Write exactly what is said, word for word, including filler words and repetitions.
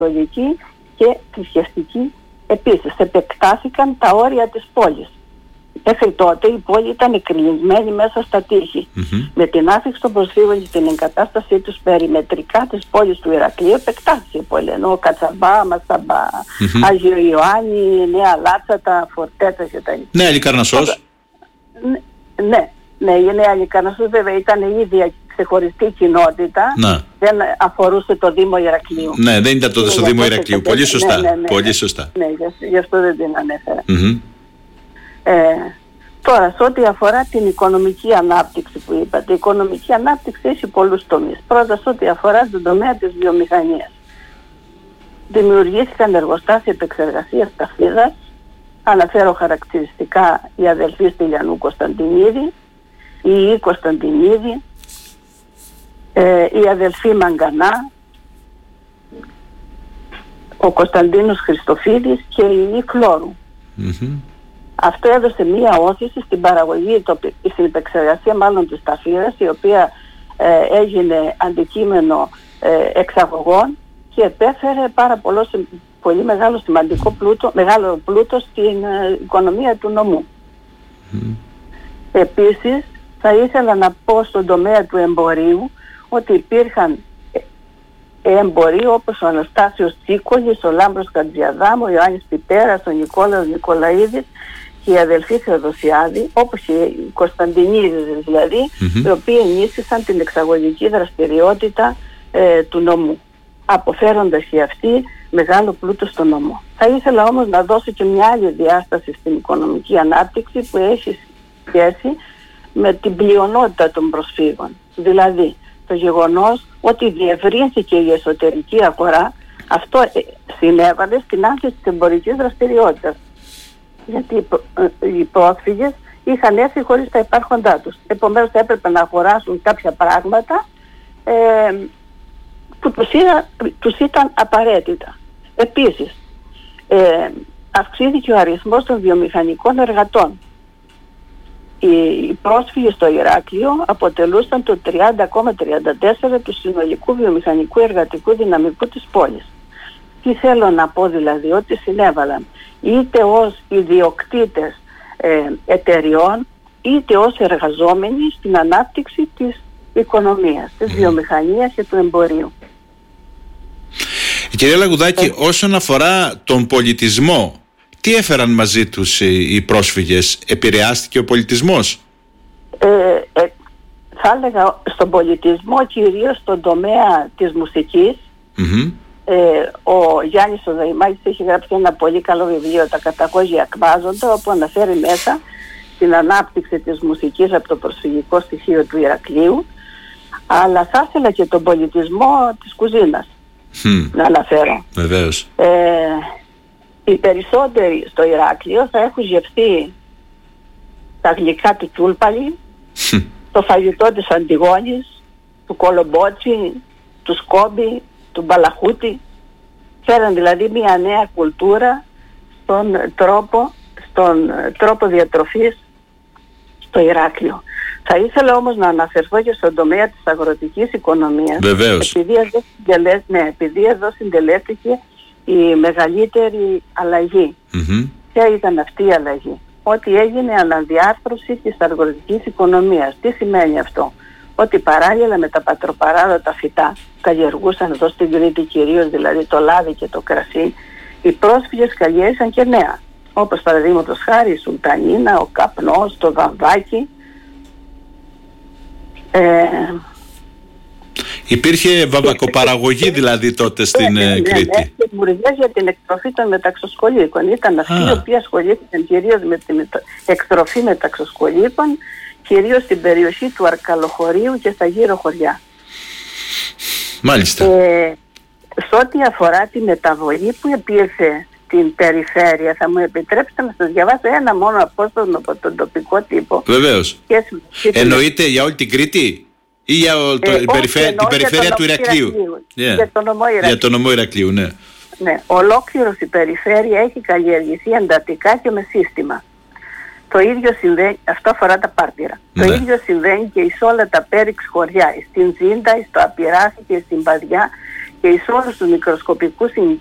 αρχαιολογική και θρησκευτική επίσης. Επεκτάθηκαν τα όρια της πόλης. Μέχρι τότε η πόλη ήταν εκκλεισμένη μέσα στα τείχη. Mm-hmm. Με την άφηξη των προσφύγων και την εγκατάστασή τους περιμετρικά της πόλης του Ηρακλείου επεκτάθηκε η πόλη. Ενώ Κατσαμπά, Μασταμπά, mm-hmm. Άγιο Ιωάννη, Νέα Λάτσατα, Φορτέτα κτλ. Ναι, Αλικαρνασσός. Ναι, ναι, ναι, η Νέα Αλικαρνασσός βέβαια ήταν η ίδια ξεχωριστή κοινότητα. Να. Δεν αφορούσε το Δήμο Ηρακλείου. Ναι, δεν ήταν τότε στο Δήμο Ηρακλείου. Πολύ σωστά. Ναι, ναι, ναι, Πολύ σωστά. Ναι, γι' αυτό δεν την ανέφερα. Mm-hmm. Ε, τώρα, σε ό,τι αφορά την οικονομική ανάπτυξη που είπατε, η οικονομική ανάπτυξη έχει πολλούς τομείς. Πρώτα, σε ό,τι αφορά τον τομέα της βιομηχανίας. Δημιουργήθηκαν εργοστάσια επεξεργασίας ταφίδας. Αναφέρω χαρακτηριστικά η αδελφή Στυλιανού Κωνσταντινίδη, η Ι. Κωνσταντινίδη, ε, η αδελφή Μαγκανά, ο Κωνσταντίνος Χριστοφίδης και η Ι. Κλώρου. Mm-hmm. Αυτό έδωσε μία όθηση στην παραγωγή, στην επεξεργασία μάλλον της ταφίδας, η οποία ε, έγινε αντικείμενο ε, εξαγωγών και επέφερε πάρα πολλό, πολύ μεγάλο σημαντικό πλούτο, μεγάλο πλούτο στην ε, οικονομία του νομού. Mm. Επίσης, θα ήθελα να πω στον τομέα του εμπορίου ότι υπήρχαν εμποροί όπως ο Αναστάσιος Τσίκολης, ο Λάμπρος Κατζιαδάμου, ο Ιωάννης Πιτέρας, ο Νικόλαος Νικολαίδης και η αδελφή Θεοδοσιάδη, όπως και οι Κωνσταντινίδες δηλαδή, mm-hmm. οι οποίοι ενίσχυσαν την εξαγωγική δραστηριότητα ε, του νομού, αποφέροντας και αυτοί μεγάλο πλούτο στο νομό. Θα ήθελα όμως να δώσω και μια άλλη διάσταση στην οικονομική ανάπτυξη που έχει σχέση με την πλειονότητα των προσφύγων. Δηλαδή, το γεγονός ότι διευρύνθηκε η εσωτερική αγορά, αυτό συνέβαλε στην αύξηση της εμπορικής δραστηριότητας. Γιατί οι πρόσφυγες είχαν έρθει χωρίς τα υπάρχοντά τους. Επομένως έπρεπε να αγοράσουν κάποια πράγματα ε, που τους, είδα, τους ήταν απαραίτητα. Επίσης, ε, αυξήθηκε ο αριθμός των βιομηχανικών εργατών. Οι πρόσφυγες στο Ηράκλειο αποτελούσαν το τριάντα κόμμα τριάντα τέσσερα του συνολικού βιομηχανικού εργατικού δυναμικού της πόλης. Τι θέλω να πω δηλαδή, ότι συνέβαλαν είτε ως ιδιοκτήτες ε, εταιριών, είτε ως εργαζόμενοι στην ανάπτυξη της οικονομίας, της βιομηχανίας και του εμπορίου. Κυρία Λαγουδάκη, ε, όσον αφορά τον πολιτισμό, τι έφεραν μαζί τους οι πρόσφυγες, επηρεάστηκε ο πολιτισμός? Ε, ε, θα έλεγα στον πολιτισμό, κυρίως στον τομέα της μουσικής. Mm-hmm. Ε, ο Γιάννης ο Δαϊμάκης έχει γράψει ένα πολύ καλό βιβλίο, «Τα καταγόγια εκβάζοντα», όπου αναφέρει μέσα την ανάπτυξη της μουσικής από το προσφυγικό στοιχείο του Ηρακλείου, αλλά θα ήθελα και τον πολιτισμό της κουζίνας mm. να αναφέρω. Βεβαίως. Ε, οι περισσότεροι στο Ηράκλειο θα έχουν γευθεί τα γλυκά του Τσούλπαλη, mm. το φαγητό της Αντιγόνης, του Κολομπότσι, του Σκόμπι, του Μπαλαχούτη. Φέραν δηλαδή μια νέα κουλτούρα στον τρόπο, στον τρόπο διατροφής στο Ηράκλειο. Θα ήθελα όμως να αναφερθώ και στον τομέα της αγροτικής οικονομίας. Βεβαίως. Επειδή εδώ, συντελέ... ναι, επειδή εδώ συντελέστηκε η μεγαλύτερη αλλαγή. Mm-hmm. Ποια ήταν αυτή η αλλαγή? Ότι έγινε αναδιάρθρωση της αγροτικής οικονομίας. Τι σημαίνει αυτό? Ότι παράλληλα με τα πατροπαράδοτα φυτά, καλλιεργούσαν εδώ στην Κρήτη κυρίως, δηλαδή το λάδι και το κρασί, οι πρόσφυγες καλλιέργησαν και νέα. Όπως παραδείγματος χάρη η σουλτανίνα, ο καπνός, το βαμβάκι. Ε, Υπήρχε βαμβακοπαραγωγή δηλαδή τότε στην ναι, ναι, Κρήτη. Ναι, και δημιουργίες για την εκτροφή των μεταξωσκολίκων. Ήταν αυτοί οι οποίοι ασχολήθηκαν κυρίως με την εκτροφή μεταξωσκολίκων, κυρίως στην περιοχή του Αρκαλοχωρίου και στα γύρω χωριά. Μάλιστα. Ε, σε ό,τι αφορά τη μεταβολή που υπήρχε στην περιφέρεια, θα μου επιτρέψετε να σας διαβάσω ένα μόνο απόστολο από τον τοπικό τύπο. Βεβαίως. Εννοείται για όλη την Κρήτη ή για το, ε, την, περιφέ, την περιφέρεια του Ηρακλείου? Yeah. Για τον νομό Ηρακλείου. Για τον νομό Ηρακλείου, ναι. Ναι. Ολόκληρος η περιφέρεια έχει καλλιεργηθεί εντατικά και με σύστημα. Το ίδιο συμβαίνει, αυτό αφορά τα πάρτυρα. Ναι. Το ίδιο συμβαίνει και σε όλα τα πέριξ χωριά, στην Ζήντα, στο Απειράθη και στην Παδιά και εις όλους τους μικροσκοπικούς